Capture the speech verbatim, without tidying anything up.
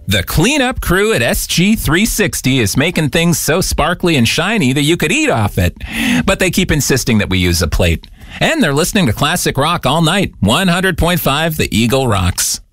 The cleanup crew at S G three sixty is making things so sparkly and shiny that you could eat off it. But they keep insisting that we use a plate. And they're listening to classic rock all night. one hundred point five The Eagle rocks.